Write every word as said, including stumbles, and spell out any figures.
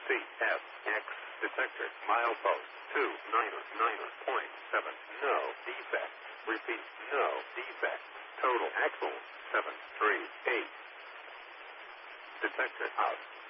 C F X detector. Milepost two niner niner point seven. No defect. Repeat. No defect. Total axle seven three eight. Detector out.